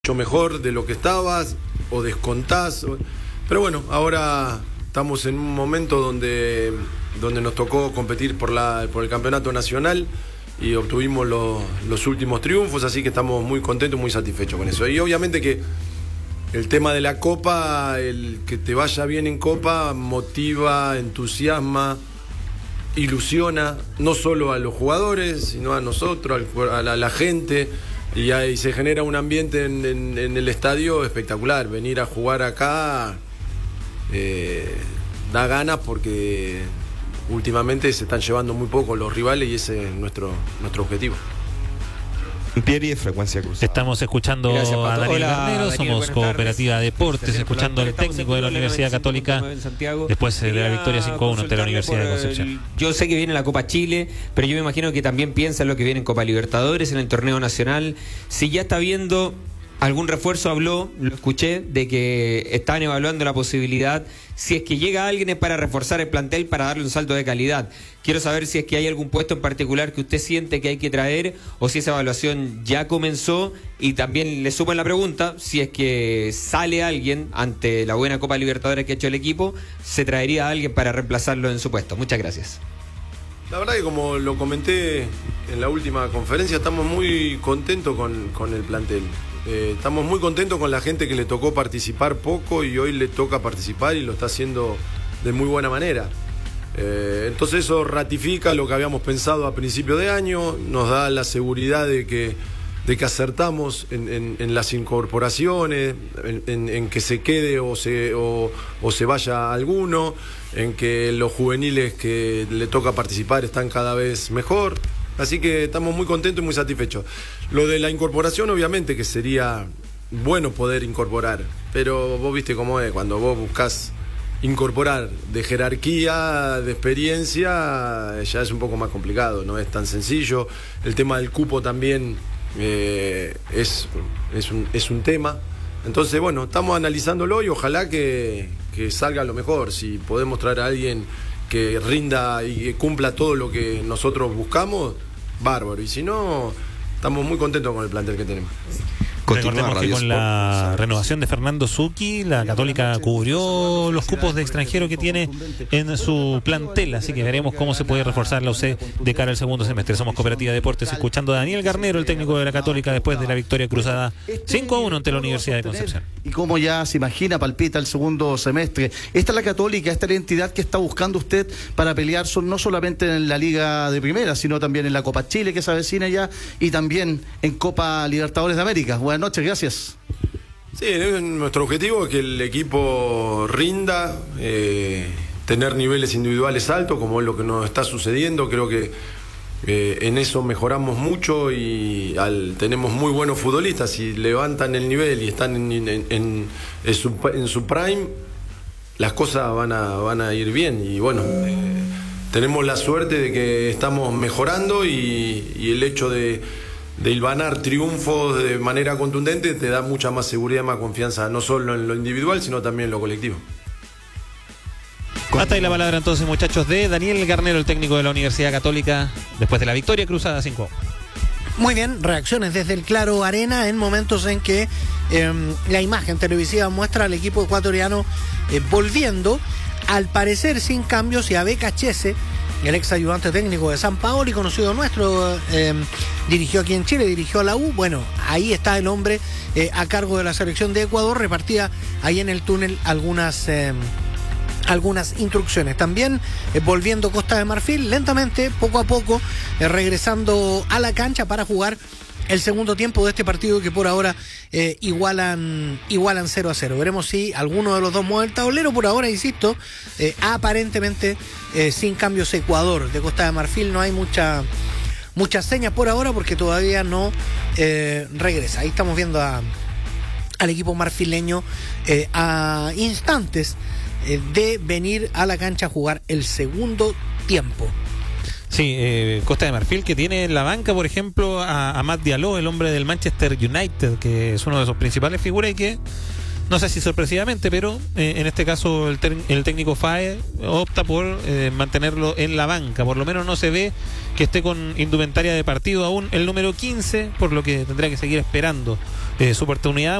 mucho mejor de lo que estabas o descontás. Pero bueno, ahora estamos en un momento donde nos tocó competir por el campeonato nacional y obtuvimos los últimos triunfos, así que estamos muy contentos, muy satisfechos con eso. Y obviamente que el tema de la Copa, el que te vaya bien en Copa, motiva, entusiasma, ilusiona, no solo a los jugadores, sino a nosotros, a la gente. Y ahí se genera un ambiente en el estadio espectacular. Venir a jugar acá da ganas porque últimamente se están llevando muy poco los rivales y ese es nuestro objetivo. Pieri, Frecuencia Cruzada. Estamos escuchando a Daniel Garnero, somos Cooperativa Deportes, escuchando al técnico de la Universidad Católica después de la victoria 5-1 ante la Universidad de Concepción. Yo sé que viene la Copa Chile, pero yo me imagino que también piensa en lo que viene en Copa Libertadores, en el torneo nacional. Si ya está viendo algún refuerzo, lo escuché, de que están evaluando la posibilidad, si es que llega alguien es para reforzar el plantel, para darle un salto de calidad. Quiero saber si es que hay algún puesto en particular que usted siente que hay que traer, o si esa evaluación ya comenzó. Y también le sumo en la pregunta, si es que sale alguien ante la buena Copa Libertadores que ha hecho el equipo, ¿se traería a alguien para reemplazarlo en su puesto? Muchas gracias. La verdad que, como lo comenté en la última conferencia, estamos muy contentos con el plantel. Estamos muy contentos con la gente que le tocó participar poco y hoy le toca participar y lo está haciendo de muy buena manera. Entonces eso ratifica lo que habíamos pensado a principio de año, nos da la seguridad de que acertamos en las incorporaciones, en que se quede o se vaya alguno, en que los juveniles que le toca participar están cada vez mejor. Así que estamos muy contentos y muy satisfechos. Lo de la incorporación, obviamente que sería bueno poder incorporar, pero vos viste cómo es, cuando vos buscás incorporar de jerarquía, de experiencia, ya es un poco más complicado, no es tan sencillo. El tema del cupo también es un tema. Entonces, bueno, estamos analizándolo y ojalá que salga lo mejor. Si podemos traer a alguien que rinda y que cumpla todo lo que nosotros buscamos, bárbaro. Y si no, estamos muy contentos con el plantel que tenemos. Recordemos que con la renovación de Fernando Zucchi, la Católica cubrió los cupos de extranjero que tiene en su plantel, así que veremos cómo se puede reforzar la UC de cara al segundo semestre. Somos Cooperativa Deportes, escuchando a Daniel Garnero, el técnico de la Católica, después de la victoria cruzada 5-1 ante la Universidad de Concepción. Y cómo ya se imagina, palpita el segundo semestre. Esta es la Católica, esta es la entidad que está buscando usted para pelear no solamente en la Liga de Primera, sino también en la Copa Chile, que se avecina ya, y también en Copa Libertadores de América. Buenas noches, gracias. Sí, nuestro objetivo es que el equipo rinda, tener niveles individuales altos, como es lo que nos está sucediendo. Creo que en eso mejoramos mucho y tenemos muy buenos futbolistas. Si levantan el nivel y están en su prime, las cosas van a ir bien. Y bueno, tenemos la suerte de que estamos mejorando y el hecho de hilvanar triunfos de manera contundente te da mucha más seguridad y más confianza, no solo en lo individual, sino también en lo colectivo. Hasta ahí la palabra entonces, muchachos, de Daniel Garnero, el técnico de la Universidad Católica, después de la victoria cruzada 5. Muy bien, reacciones desde el Claro Arena en momentos en que la imagen televisiva muestra al equipo ecuatoriano volviendo, al parecer sin cambios, y a Beca Chese, el ex ayudante técnico de San Paolo y conocido nuestro, dirigió aquí en Chile, dirigió a la U. Bueno, ahí está el hombre a cargo de la selección de Ecuador, repartía ahí en el túnel algunas instrucciones. También volviendo Costa de Marfil, lentamente, poco a poco, regresando a la cancha para jugar el segundo tiempo de este partido, que por ahora igualan 0-0. Veremos si alguno de los dos mueve el tablero. Por ahora, insisto, aparentemente sin cambios Ecuador. De Costa de Marfil no hay muchas señas por ahora porque todavía no regresa. Ahí estamos viendo al equipo marfileño a instantes de venir a la cancha a jugar el segundo tiempo. Sí, Costa de Marfil, que tiene en la banca, por ejemplo, a Amad Diallo, el hombre del Manchester United, que es uno de sus principales figuras y que no sé si sorpresivamente, pero en este caso el técnico Fae opta por mantenerlo en la banca. Por lo menos no se ve que esté con indumentaria de partido aún el número 15, por lo que tendrá que seguir esperando su oportunidad.